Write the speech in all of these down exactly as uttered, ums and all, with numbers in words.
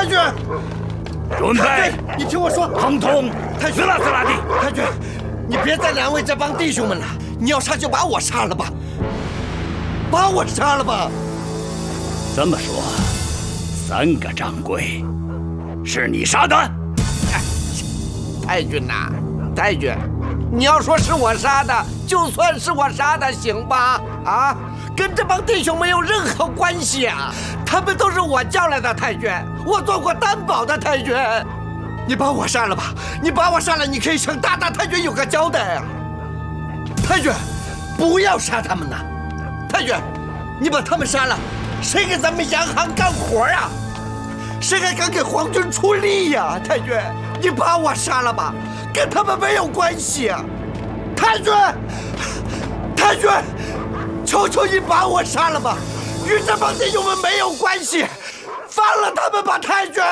太君， 准备！ 你听我说， 统统太君， 死啦死啦的！ 太君，你别再难为这帮弟兄们了。你要杀就把我杀了吧，把我杀了吧。 这么说，三个掌柜是你杀的？ 哎，太君呐，太君，你要说是我杀的，就算是我杀的，行吧？啊，跟这帮弟兄没有任何关系啊，他们都是我叫来的，太君，我做过担保的，太君。你把我杀了吧，你把我杀了，你可以向大大太君有个交代啊。太君，不要杀他们呐！太君，你把他们杀了，谁给咱们洋行干活啊？谁还敢给皇军出力呀？太君，你把我杀了吧，跟他们没有关系啊！太君，太君，求求你把我杀了吧，与这帮弟兄们没有关系，放了他们吧，太君。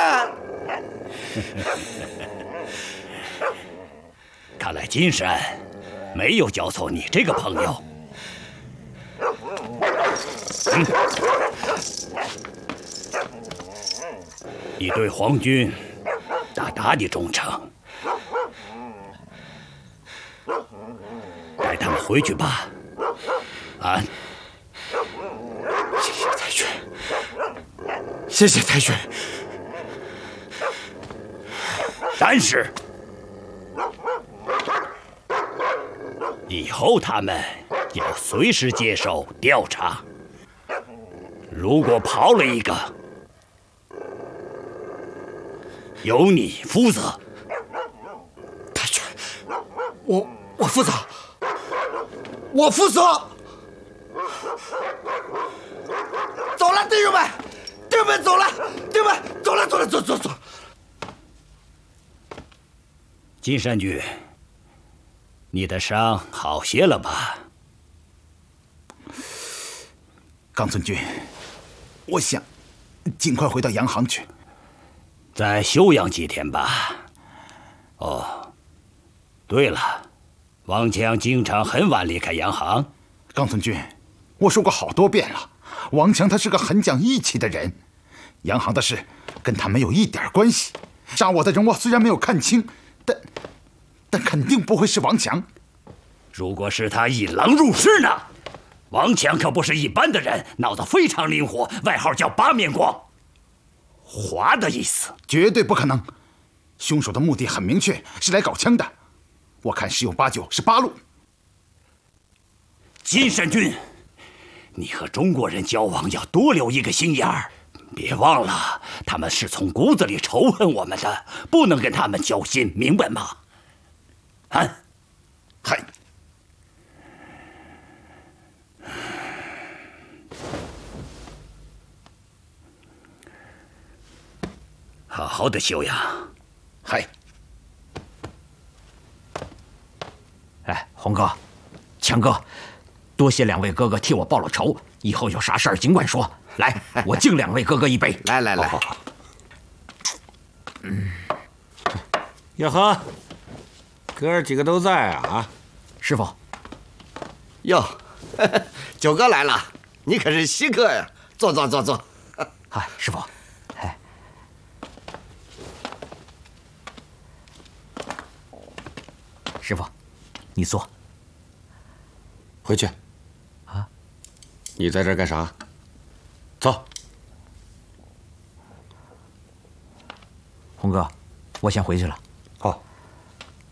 看来金山没有交错你这个朋友。嗯，你对皇军大大的忠诚，带他们回去吧。啊， 谢谢太君，谢谢太君。 但是以后他们要随时接受调查，如果跑了一个，由你负责。 太君，我我负责，我负责。走了，弟兄们，弟兄们走了，弟兄们走了，走了，走走走。 金山君，你的伤好些了吧？ 冈村君，我想尽快回到洋行去， 再休养几天吧。哦，对了，王强经常很晚离开洋行。 冈村君，我说过好多遍了，王强他是个很讲义气的人，洋行的事跟他没有一点关系。杀我的人我虽然没有看清，但但肯定不会是王强。 如果是他引狼入室呢？王强可不是一般的人，脑子非常灵活，外号叫八面光。滑的意思。 绝对不可能，凶手的目的很明确，是来搞枪的。我看十有八九是八路。 金山君，你和中国人交往要多留一个心眼儿，别忘了他们是从骨子里仇恨我们的，不能跟他们交心，明白吗？啊， 嗨。 好好的休养。 嗨。 哎，红哥，强哥，多谢两位哥哥替我报了仇，以后有啥事儿尽管说。来，我敬两位哥哥一杯。 来来来， 好好好。 嗯，呀呵，哥儿几个都在啊啊！ 师傅。 哟，九哥来了，你可是稀客呀！坐坐坐坐。 嗨，师傅。哎。师傅，你坐。 回去。 啊？ 你在这儿干啥？走。 红哥，我先回去了。 好。